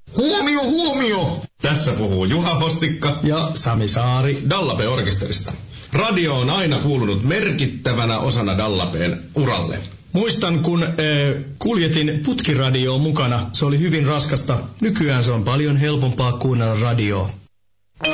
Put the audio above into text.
Huomio, huomio! Tässä puhuu Juha Hostikka ja Sami Saari Dallape-orkesterista. Radio on aina kuulunut merkittävänä osana Dallapeen uralle. Muistan, kun kuljetin putkiradioon mukana. Se oli hyvin raskasta. Nykyään se on paljon helpompaa kuunnella radioa.